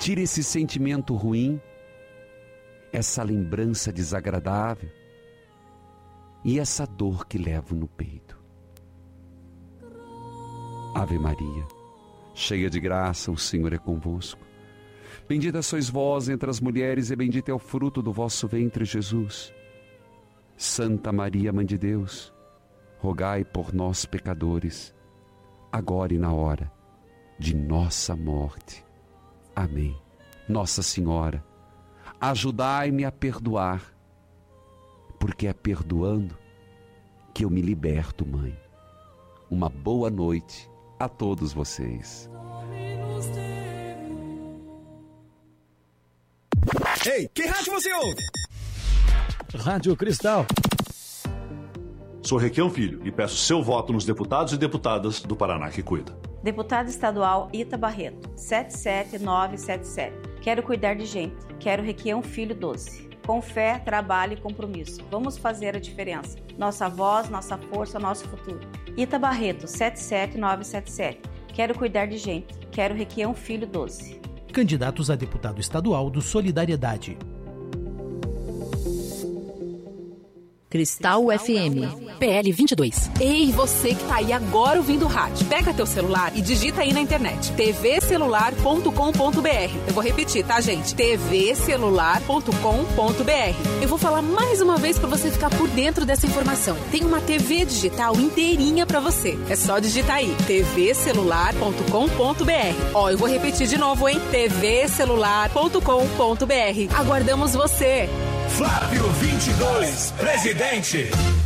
tira esse sentimento ruim, essa lembrança desagradável e essa dor que levo no peito. Ave Maria, cheia de graça, o Senhor é convosco. Bendita sois vós entre as mulheres e bendito é o fruto do vosso ventre, Jesus. Santa Maria, Mãe de Deus, rogai por nós, pecadores, agora e na hora de nossa morte. Amém. Nossa Senhora, ajudai-me a perdoar, porque é perdoando que eu me liberto, Mãe. Uma boa noite a todos vocês. Ei, que rádio você ouve? Rádio Cristal. Sou Requião Filho e peço seu voto nos deputados e deputadas do Paraná que cuida. Deputado Estadual Ita Barreto, 77977. Quero cuidar de gente. Quero Requião Filho 12. Com fé, trabalho e compromisso. Vamos fazer a diferença. Nossa voz, nossa força, nosso futuro. Ita Barreto, 77977. Quero cuidar de gente. Quero Requião Filho 12. Candidatos a deputado estadual do Solidariedade. Cristal FM. PL 22. Ei, você que tá aí agora ouvindo o rádio. Pega teu celular e digita aí na internet. tvcelular.com.br. Eu vou repetir, tá, gente? tvcelular.com.br. Eu vou falar mais uma vez pra você ficar por dentro dessa informação. Tem uma TV digital inteirinha pra você. É só digitar aí. tvcelular.com.br. Ó, eu vou repetir de novo, hein? tvcelular.com.br. Aguardamos você. Flávio 22, presidente.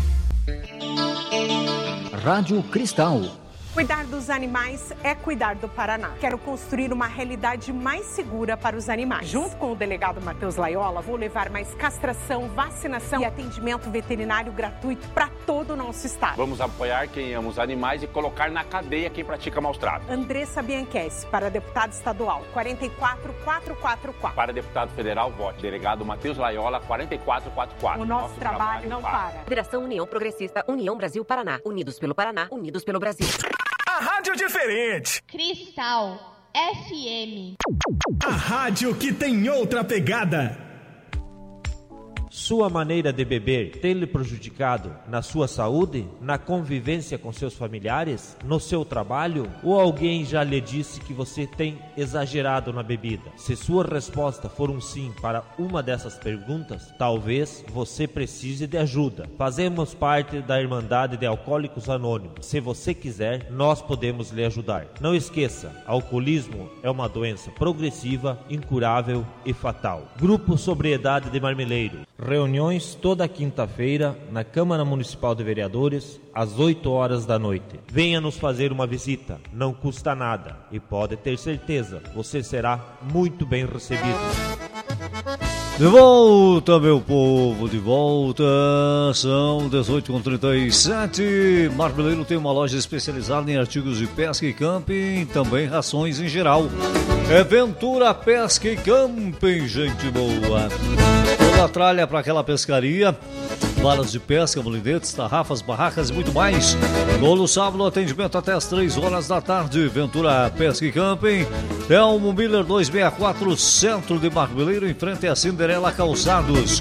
Rádio Cristal. Cuidar dos animais é cuidar do Paraná. Quero construir uma realidade mais segura para os animais. Junto com o delegado Matheus Laiola, vou levar mais castração, vacinação e atendimento veterinário gratuito para todo o nosso estado. Vamos apoiar quem ama os animais e colocar na cadeia quem pratica maus tratos. Andressa Bianchessi, para deputado estadual, 44444. Para deputado federal, vote delegado Matheus Laiola, 4444. O nosso trabalho não para. Federação União Progressista, União Brasil Paraná. Unidos pelo Paraná, unidos pelo Brasil. A rádio diferente. Cristal FM. A rádio que tem outra pegada. Sua maneira de beber tem lhe prejudicado na sua saúde, na convivência com seus familiares, no seu trabalho? Ou alguém já lhe disse que você tem exagerado na bebida? Se sua resposta for um sim para uma dessas perguntas, talvez você precise de ajuda. Fazemos parte da Irmandade de Alcoólicos Anônimos. Se você quiser, nós podemos lhe ajudar. Não esqueça, alcoolismo é uma doença progressiva, incurável e fatal. Grupo Sobriedade de Marmeleiro. Reuniões toda quinta-feira na Câmara Municipal de Vereadores, às 8 horas da noite. Venha nos fazer uma visita, não custa nada e pode ter certeza, você será muito bem recebido. De volta, meu povo, de volta, são 18h37. Marmeleiro tem uma loja especializada em artigos de pesca e camping, também rações em geral. É Ventura Pesca e Camping, gente boa. Toda a tralha para aquela pescaria, varas de pesca, molindetes, tarrafas, barracas e muito mais. Todo sábado, atendimento até as 3 horas da tarde. Ventura Pesca e Camping, Telmo Miller 264, centro de Marmeleiro, em frente a Cinderela Calçados.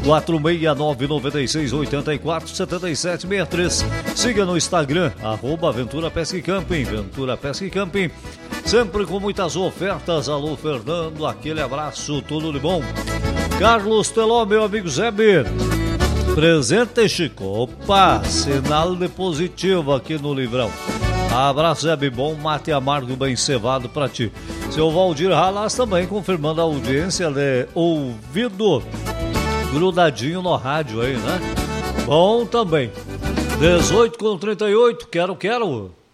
469-9684-7763. Siga no Instagram, @Ventura Pesca e Camping. Ventura Pesca e Camping, sempre com muitas ofertas. Alô, Fernando, aquele abraço, tudo de bom. Carlos Teló, meu amigo Zebe. Presente, Chico. Opa, sinal de positivo aqui no Livrão. Abraço, Zebe, bom mate amargo bem cevado pra ti. Seu Valdir Halas também confirmando a audiência de ouvido grudadinho no rádio aí, né? Bom também. 18h38, quero.